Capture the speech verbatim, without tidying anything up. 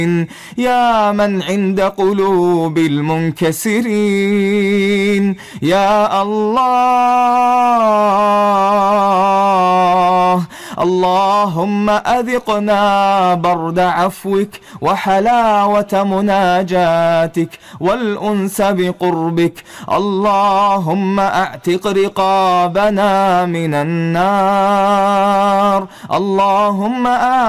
يا من عند قلوب المنكسرين. يا الله اللهم أذقنا برد عفوك وحلاوة مناجاتك والأنس بقربك. اللهم أعتق رقابنا من النار. اللهم